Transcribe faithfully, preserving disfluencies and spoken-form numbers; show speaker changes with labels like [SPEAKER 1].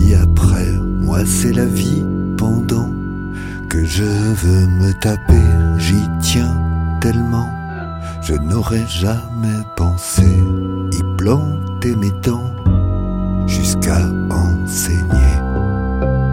[SPEAKER 1] vie après, moi c'est la vie pendant que je veux me taper, j'y tiens tellement. Je n'aurais jamais pensé y planter mes dents jusqu'à enseigner.